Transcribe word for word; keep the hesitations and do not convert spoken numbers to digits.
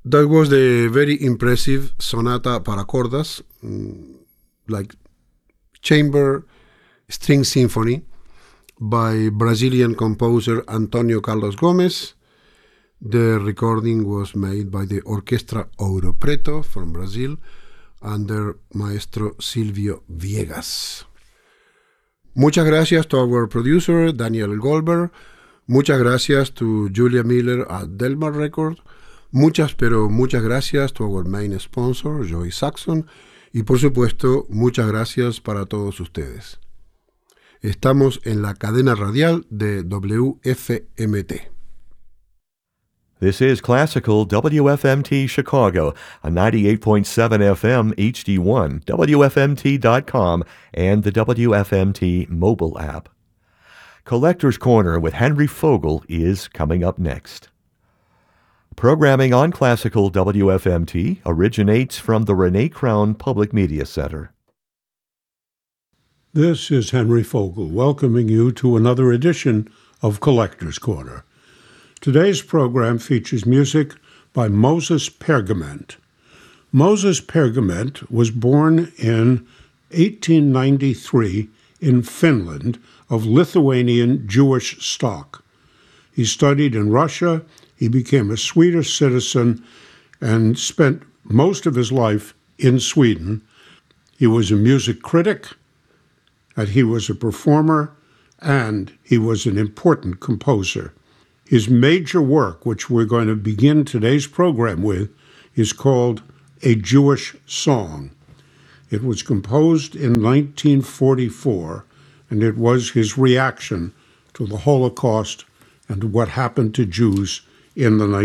That was the very impressive sonata para cordas, mm, like chamber string symphony by Brazilian composer Antonio Carlos Gomes. The recording was made by the Orquestra Ouro Preto from Brazil under Maestro Silvio Viegas. Muchas gracias to our producer, Daniel Goldberg. Muchas gracias to Julia Miller at Delmar Record. Muchas, pero muchas gracias to our main sponsor, Joy Saxon. Y por supuesto, muchas gracias para todos ustedes. Estamos en la cadena radial de W F M T. This is Classical W F M T Chicago, a ninety-eight point seven F M H D one, W F M T dot com, and the W F M T mobile app. Collector's Corner with Henry Fogel is coming up next. Programming on Classical W F M T originates from the Renee Crown Public Media Center. This is Henry Fogel welcoming you to another edition of Collector's Corner. Today's program features music by Moses Pergament. Moses Pergament was born in eighteen ninety-three in Finland of Lithuanian Jewish stock. He studied in Russia. He became a Swedish citizen and spent most of his life in Sweden. He was a music critic, and he was a performer, and he was an important composer. His major work, which we're going to begin today's program with, is called A Jewish Song. It was composed in nineteen forty-four, and it was his reaction to the Holocaust and what happened to Jews in the